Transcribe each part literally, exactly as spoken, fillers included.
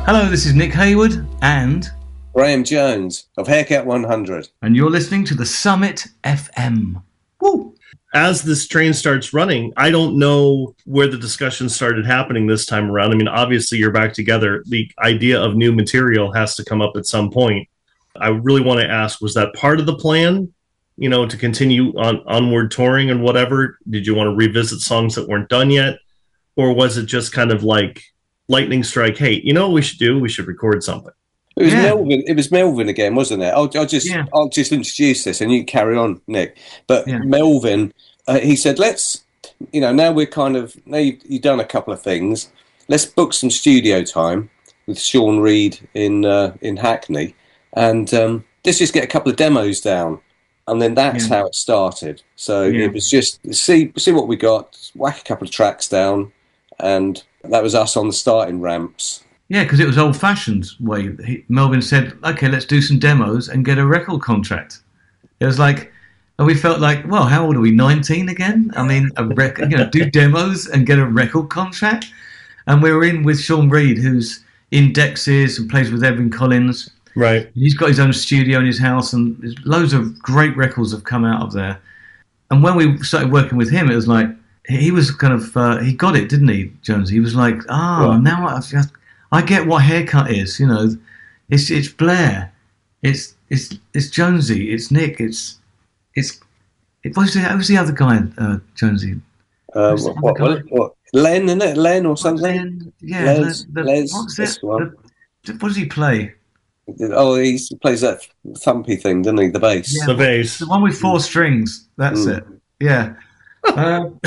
Hello, this is Nick Hayward and Graham Jones of Haircut one hundred. And you're listening to the Summit F M. Woo! As this train starts running, I don't know where the discussion started happening this time around. I mean, obviously you're back together. The idea of new material has to come up at some point. I really want to ask, was that part of the plan, you know, to continue on onward touring and whatever? Did you want to revisit songs that weren't done yet? Or was it just kind of like lightning strike, hey, you know what we should do? We should record something. It was yeah. Melvin. It was Melvin again, wasn't it? I'll, I'll just, yeah. I'll just introduce this, and you carry on, Nick. But yeah. Melvin, uh, he said, "Let's, you know, now we're kind of now you've, you've done a couple of things. Let's book some studio time with Sean Reed in uh, in Hackney, and um, let's just get a couple of demos down." And then that's yeah. how it started. So yeah. it was just see see what we got, whack a couple of tracks down, and that was us on the starting ramps. Yeah, because it was old-fashioned way. He, Melvin said, okay, let's do some demos and get a record contract. It was like, and we felt like, well, how old are we, nineteen again? I mean, a rec- you know, do demos and get a record contract? And we were in with Sean Reed, who's in Dexys and plays with Edwyn Collins. Right. He's got his own studio in his house, and there's loads of great records have come out of there. And when we started working with him, it was like, he was kind of, uh, he got it, didn't he, Jones? He was like, ah, oh, yeah. now I just... I get what Haircut is, you know. It's it's Blair, it's it's it's Jonesy, it's Nick, it's it's it was the who's the other guy, uh, Jonesy? Uh, what, what, what, what Len, isn't it? Len or something? Len, yeah, Les, the, the, Les, what's it? The, what does he play? Oh, he plays that thumpy thing, doesn't he? The bass. Yeah, the bass. The one with four strings. That's mm. it. Yeah. Um,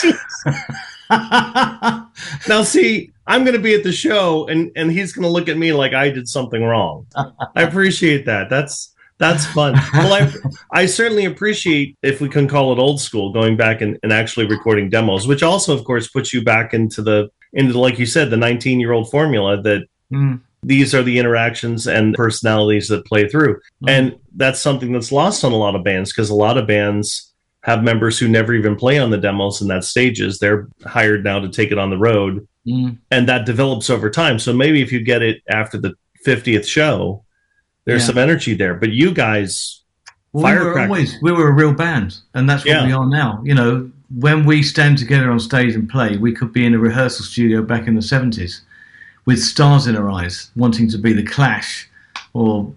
now, see, I'm going to be at the show, and, and he's going to look at me like I did something wrong. I appreciate that. That's that's fun. Well, I I certainly appreciate, if we can call it old school, going back and, and actually recording demos, which also, of course, puts you back into the into like you said, the nineteen-year-old formula that mm. these are the interactions and personalities that play through, mm. and that's something that's lost on a lot of bands, because a lot of bands have members who never even play on the demos, and that stages. They're hired now to take it on the road, mm. and that develops over time. So maybe if you get it after the fiftieth show, there's yeah. some energy there. But you guys, well, we were always we were a real band, and that's what yeah. we are now. You know, when we stand together on stage and play, we could be in a rehearsal studio back in the seventies with stars in our eyes, wanting to be the Clash, or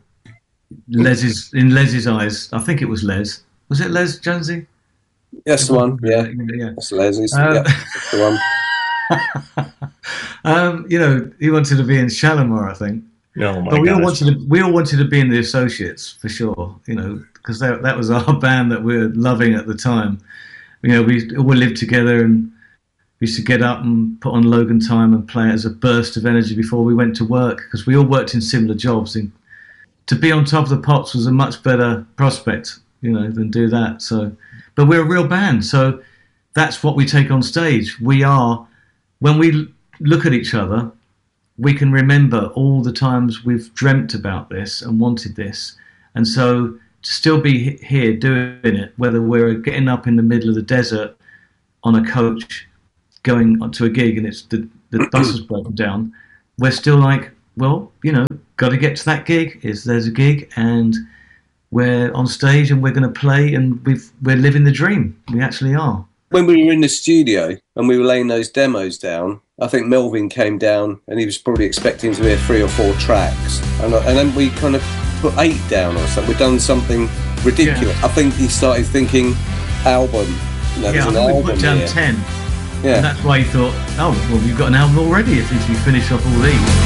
Les's in Les's eyes. I think it was Les. Was it Les, Jonesy? That's the one, yeah. yeah. That's Leslie's. Um, yeah, that's the one. um, you know, he wanted to be in Shalimar, I think. Oh my but we gosh. all wanted to. We all wanted to be in the Associates for sure. You know, because that that was our band that we were loving at the time. You know, we all lived together, and we used to get up and put on Logan Time and play it as a burst of energy before we went to work, because we all worked in similar jobs. And to be on top of the pops was a much better prospect, you know, than do that. So. But we're a real band, so that's what we take on stage. We are, when we look at each other, we can remember all the times we've dreamt about this and wanted this. And so to still be here doing it, whether we're getting up in the middle of the desert on a coach, going to a gig and it's the, the bus has broken down, we're still like, well, you know, got to get to that gig. Is there's a gig, and we're on stage and we're going to play, and we've, we're living the dream. We actually are. When we were in the studio and we were laying those demos down, I think Melvin came down and he was probably expecting to hear three or four tracks. And, and then we kind of put eight down or something. We've done something ridiculous. Yeah. I think he started thinking album. You know, yeah, I an think album we put down here. ten. Yeah. And that's why he thought, oh, well, you've got an album already if you finish off all these.